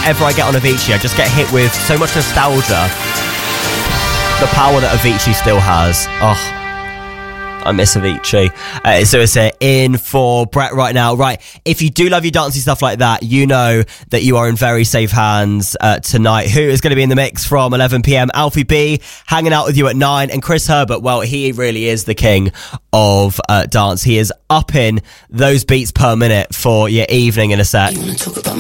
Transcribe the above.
whenever I get on Avicii, I just get hit with so much nostalgia. The power that Avicii still has. Oh, I miss Avicii. So it's in for Brett right now. Right, if you do love your dancey stuff like that, you know that you are in very safe hands tonight. Who is going to be in the mix from 11 p.m? Alfie B hanging out with you at 9. And Chris Herbert, well, he really is the king of dance. He is upping those beats per minute for your evening in a sec.